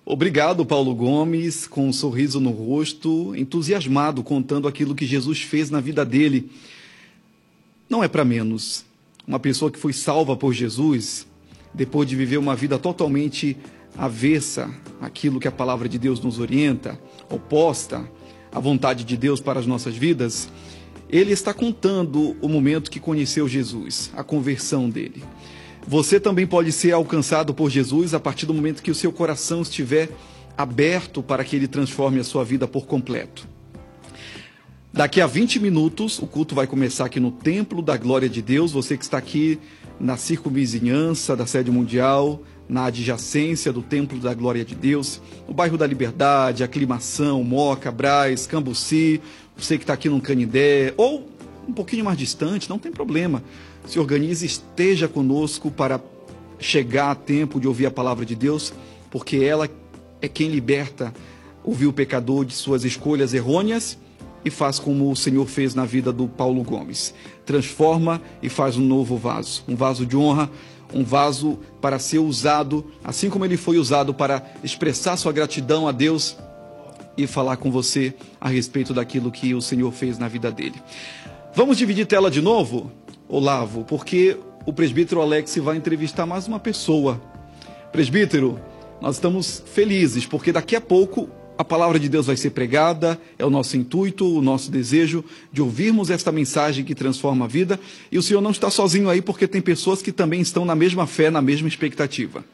Obrigado, Paulo Gomes, com um sorriso no rosto, entusiasmado, contando aquilo que Jesus fez na vida dele. Não é para menos. Uma pessoa que foi salva por Jesus, depois de viver uma vida totalmente avessa àquilo que a palavra de Deus nos orienta, oposta à vontade de Deus para as nossas vidas, ele está contando o momento que conheceu Jesus, a conversão dele. Você também pode ser alcançado por Jesus a partir do momento que o seu coração estiver aberto para que ele transforme a sua vida por completo. Daqui a 20 minutos, o culto vai começar aqui no Templo da Glória de Deus. Você que está aqui na circunvizinhança da sede mundial, na adjacência do Templo da Glória de Deus, no bairro da Liberdade, Aclimação, Moca, Brás, Cambuci, você que está aqui no Canindé, ou um pouquinho mais distante, não tem problema. Se organize, esteja conosco para chegar a tempo de ouvir a palavra de Deus, porque ela é quem liberta o pecador de suas escolhas errôneas e faz como o Senhor fez na vida do Paulo Gomes. Transforma e faz um novo vaso, um vaso de honra, um vaso para ser usado, assim como ele foi usado para expressar sua gratidão a Deus e falar com você a respeito daquilo que o Senhor fez na vida dele. Vamos dividir tela de novo, Olavo, porque o presbítero Alex vai entrevistar mais uma pessoa. Presbítero, nós estamos felizes, porque daqui a pouco a palavra de Deus vai ser pregada, é o nosso intuito, o nosso desejo de ouvirmos esta mensagem que transforma a vida. E o senhor não está sozinho aí, porque tem pessoas que também estão na mesma fé, na mesma expectativa.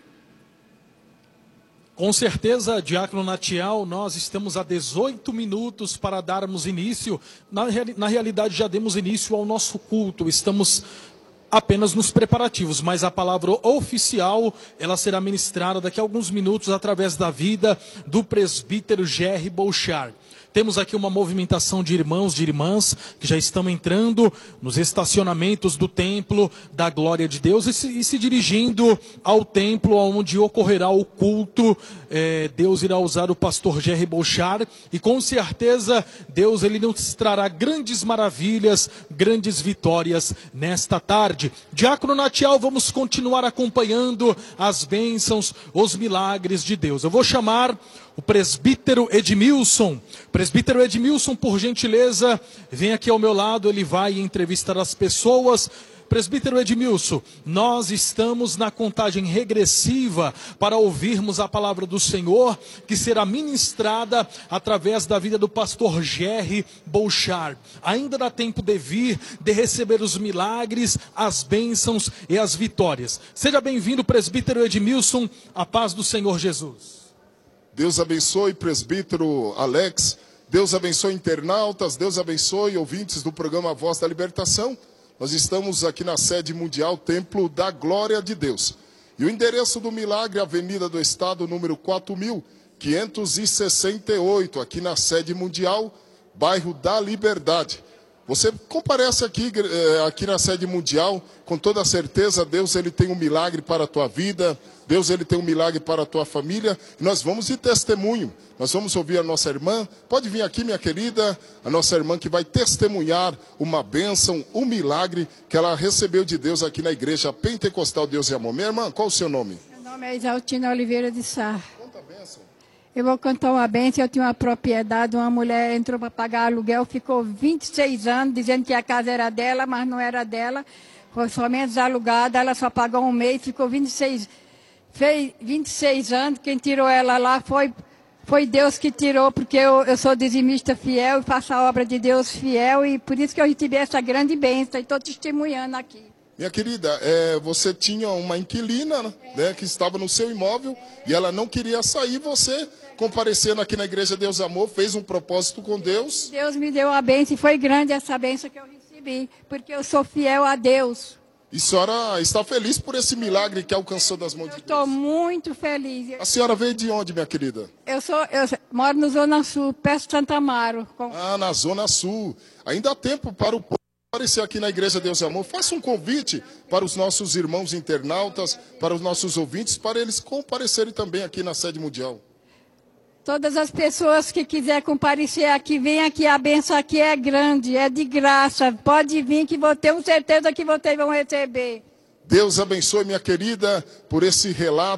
Com certeza, Diácono Natiel, nós estamos a 18 minutos para darmos início. Na realidade, já demos início ao nosso culto. Estamos apenas nos preparativos, mas a palavra oficial, ela será ministrada daqui a alguns minutos através da vida do presbítero Jerry Bouchard. Temos aqui uma movimentação de irmãos, de irmãs, que já estão entrando nos estacionamentos do templo da glória de Deus e se dirigindo ao templo onde ocorrerá o culto. Deus irá usar o pastor Jerry Bouchard e com certeza Deus ele nos trará grandes maravilhas, grandes vitórias nesta tarde. Diácono Natiel, vamos continuar acompanhando as bênçãos, os milagres de Deus. Eu vou chamar o presbítero Edmilson. Presbítero Edmilson, por gentileza, vem aqui ao meu lado, ele vai entrevistar as pessoas. Presbítero Edmilson, nós estamos na contagem regressiva para ouvirmos a palavra do Senhor, que será ministrada através da vida do pastor Jerry Bouchard. Ainda dá tempo de vir, de receber os milagres, as bênçãos e as vitórias. Seja bem-vindo, presbítero Edmilson, a paz do Senhor Jesus. Deus abençoe, presbítero Alex, Deus abençoe internautas, Deus abençoe ouvintes do programa Voz da Libertação. Nós estamos aqui na sede mundial, Templo da Glória de Deus. E o endereço do milagre, Avenida do Estado, número 4.568, aqui na sede mundial, bairro da Liberdade. Você comparece aqui na sede mundial, com toda certeza, Deus ele tem um milagre para a tua vida, Deus ele tem um milagre para a tua família, e nós vamos de testemunho, nós vamos ouvir a nossa irmã, pode vir aqui minha querida, a nossa irmã que vai testemunhar uma bênção, um milagre que ela recebeu de Deus aqui na igreja Pentecostal Deus e Amor. Minha irmã, qual o seu nome? Meu nome é Isaltina Oliveira de Sá. Conta a bênção. Eu vou contar uma bênção. Eu tinha uma propriedade, uma mulher entrou para pagar aluguel, ficou 26 anos dizendo que a casa era dela, mas não era dela, foi somente desalugada, ela só pagou um mês, ficou 26 anos, quem tirou ela lá foi Deus que tirou, porque eu sou dizimista fiel e faço a obra de Deus fiel, e por isso que eu recebi essa grande bênção e estou testemunhando aqui. Minha querida, você tinha uma inquilina, né, que estava no seu imóvel e ela não queria sair, você comparecendo aqui na Igreja Deus Amor, fez um propósito com Deus. Deus me deu a bênção e foi grande essa bênção que eu recebi, porque eu sou fiel a Deus. E a senhora está feliz por esse milagre que alcançou das mãos de Deus? Estou muito feliz. A senhora veio de onde, minha querida? Eu moro no Zona Sul, perto de Santa Amaro. Na Zona Sul. Ainda há tempo para o povo aparecer aqui na Igreja Deus e Amor. Faça um convite para os nossos irmãos internautas, para os nossos ouvintes, para eles comparecerem também aqui na sede mundial. Todas as pessoas que quiserem comparecer aqui, vem aqui, a bênção aqui é grande, é de graça. Pode vir que vou ter certeza que vocês vão receber. Deus abençoe, minha querida, por esse relato.